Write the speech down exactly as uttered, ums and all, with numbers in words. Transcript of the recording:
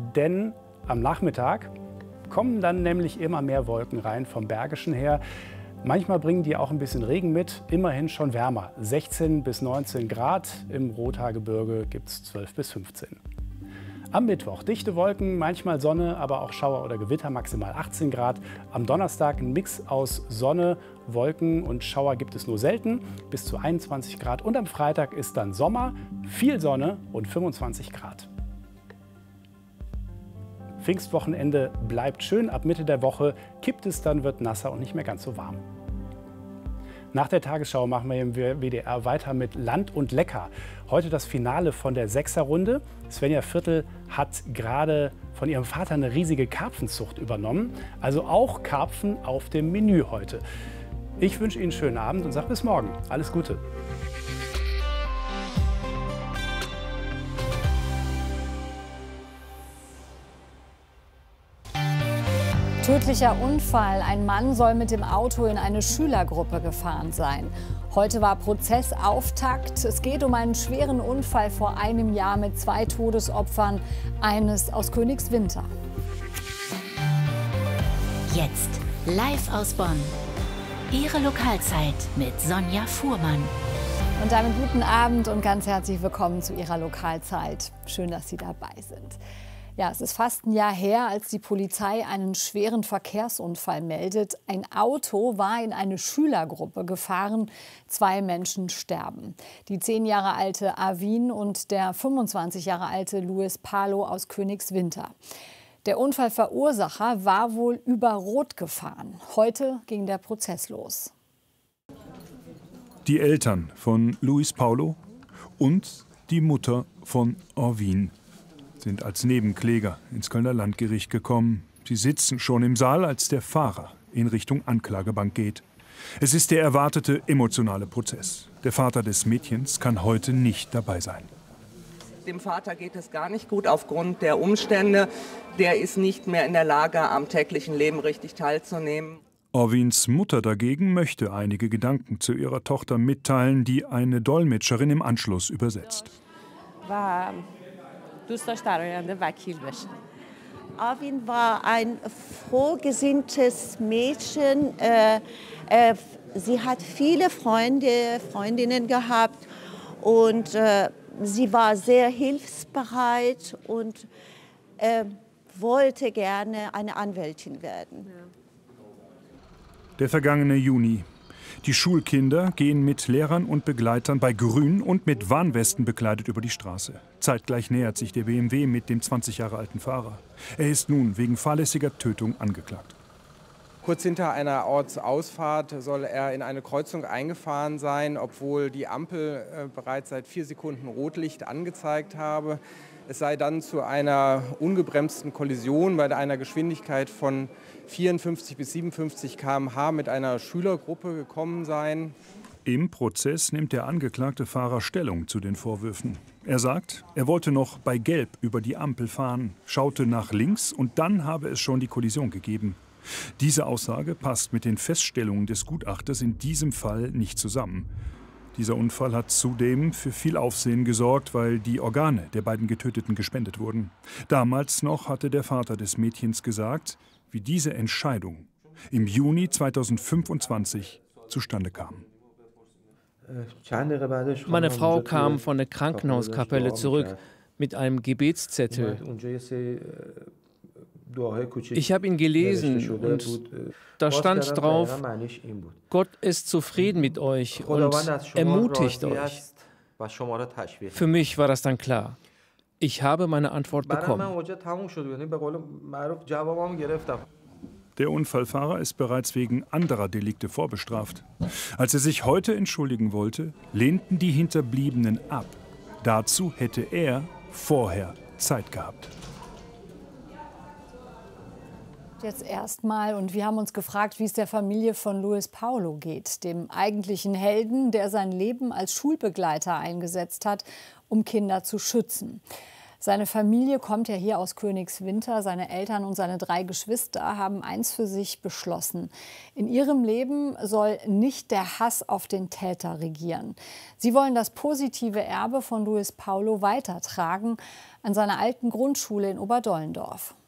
denn am Nachmittag kommen dann nämlich immer mehr Wolken rein vom Bergischen her. Manchmal bringen die auch ein bisschen Regen mit, immerhin schon wärmer. sechzehn bis neunzehn Grad, im Rothaargebirge gibt es zwölf bis fünfzehn. Am Mittwoch dichte Wolken, manchmal Sonne, aber auch Schauer oder Gewitter, maximal achtzehn Grad. Am Donnerstag ein Mix aus Sonne, Wolken und Schauer gibt es nur selten, bis zu einundzwanzig Grad. Und am Freitag ist dann Sommer, viel Sonne und fünfundzwanzig Grad. Pfingstwochenende bleibt schön, ab Mitte der Woche kippt es dann, wird nasser und nicht mehr ganz so warm. Nach der Tagesschau machen wir im W D R weiter mit Land und Lecker. Heute das Finale von der Sechserrunde. Svenja Viertel hat gerade von ihrem Vater eine riesige Karpfenzucht übernommen. Also auch Karpfen auf dem Menü heute. Ich wünsche Ihnen einen schönen Abend und sage bis morgen. Alles Gute. Tödlicher Unfall. Ein Mann soll mit dem Auto in eine Schülergruppe gefahren sein. Heute war Prozessauftakt. Es geht um einen schweren Unfall vor einem Jahr mit zwei Todesopfern, eines aus Königswinter. Jetzt live aus Bonn. Ihre Lokalzeit mit Sonja Fuhrmann. Und damit guten Abend und ganz herzlich willkommen zu Ihrer Lokalzeit. Schön, dass Sie dabei sind. Ja, es ist fast ein Jahr her, als die Polizei einen schweren Verkehrsunfall meldet. Ein Auto war in eine Schülergruppe gefahren. Zwei Menschen sterben. Die zehn Jahre alte Avin und der fünfundzwanzig Jahre alte Luis Palo aus Königswinter. Der Unfallverursacher war wohl über Rot gefahren. Heute ging der Prozess los. Die Eltern von Luis Paulo und die Mutter von Avin sind als Nebenkläger ins Kölner Landgericht gekommen. Sie sitzen schon im Saal, als der Fahrer in Richtung Anklagebank geht. Es ist der erwartete emotionale Prozess. Der Vater des Mädchens kann heute nicht dabei sein. Dem Vater geht es gar nicht gut aufgrund der Umstände. Der ist nicht mehr in der Lage, am täglichen Leben richtig teilzunehmen. Avins Mutter dagegen möchte einige Gedanken zu ihrer Tochter mitteilen, die eine Dolmetscherin im Anschluss übersetzt. Avin war ein frohgesinntes Mädchen. Äh, äh, sie hat viele Freunde, Freundinnen gehabt und äh, sie war sehr hilfsbereit und äh, wollte gerne eine Anwältin werden. Der vergangene Juni. Die Schulkinder gehen mit Lehrern und Begleitern bei Grün und mit Warnwesten bekleidet über die Straße. Zeitgleich nähert sich der B M W mit dem zwanzig Jahre alten Fahrer. Er ist nun wegen fahrlässiger Tötung angeklagt. Kurz hinter einer Ortsausfahrt soll er in eine Kreuzung eingefahren sein, obwohl die Ampel äh, bereits seit vier Sekunden Rotlicht angezeigt habe. Es sei dann zu einer ungebremsten Kollision bei einer Geschwindigkeit von vierundfünfzig bis siebenundfünfzig Kilometer pro Stunde mit einer Schülergruppe gekommen sein. Im Prozess nimmt der angeklagte Fahrer Stellung zu den Vorwürfen. Er sagt, er wollte noch bei Gelb über die Ampel fahren, schaute nach links und dann habe es schon die Kollision gegeben. Diese Aussage passt mit den Feststellungen des Gutachters in diesem Fall nicht zusammen. Dieser Unfall hat zudem für viel Aufsehen gesorgt, weil die Organe der beiden Getöteten gespendet wurden. Damals noch hatte der Vater des Mädchens gesagt, wie diese Entscheidung im Juni zweitausendfünfundzwanzig zustande kam. Meine Frau kam von der Krankenhauskapelle zurück mit einem Gebetszettel. Ich habe ihn gelesen und da stand drauf, Gott ist zufrieden mit euch und ermutigt euch. Für mich war das dann klar. Ich habe meine Antwort bekommen. Der Unfallfahrer ist bereits wegen anderer Delikte vorbestraft. Als er sich heute entschuldigen wollte, lehnten die Hinterbliebenen ab. Dazu hätte er vorher Zeit gehabt. Jetzt erstmal, und wir haben uns gefragt, wie es der Familie von Luis Paulo geht, dem eigentlichen Helden, der sein Leben als Schulbegleiter eingesetzt hat, um Kinder zu schützen. Seine Familie kommt ja hier aus Königswinter. Seine Eltern und seine drei Geschwister haben eins für sich beschlossen. In ihrem Leben soll nicht der Hass auf den Täter regieren. Sie wollen das positive Erbe von Luis Paulo weitertragen an seiner alten Grundschule in Oberdollendorf.